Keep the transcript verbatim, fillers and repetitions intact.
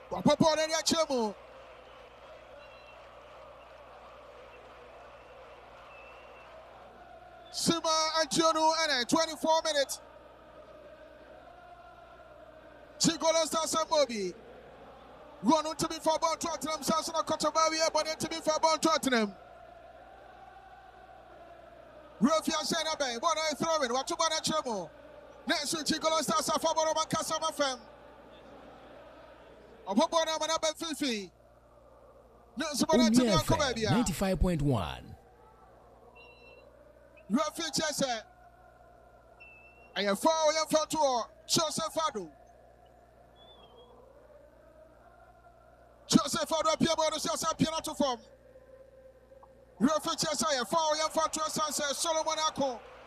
Wapopo na ya chemo. Sima Antionu and twenty-four minutes. Chigolo Stars and Bobby. Run to be for Bon Tottenham, Sasson Cotobawi, but to be for Bon Tottenham. Rufia Senabe, what I throw in, what to Bona Chemo. Next week, Chigolo Stars are for Boroma Casama Fem. Obobona Manabe Fifi. Next one to be a Comabia. ninety-five point one. Rufia Chese. I have four young photo, Joseph Fado. Joseph Fado appear about the Sasa Piano form. Rufia Chese, I have four young photo, Solomon Ako.